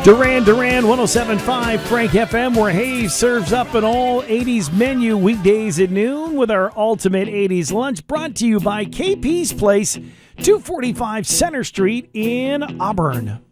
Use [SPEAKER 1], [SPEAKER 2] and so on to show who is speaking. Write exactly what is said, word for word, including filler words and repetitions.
[SPEAKER 1] Duran Duran, one oh seven point five Frank F M, where Hayes serves up an all eighties menu weekdays at noon with our ultimate eighties lunch, brought to you by K P's Place, two forty-five Center Street in Auburn.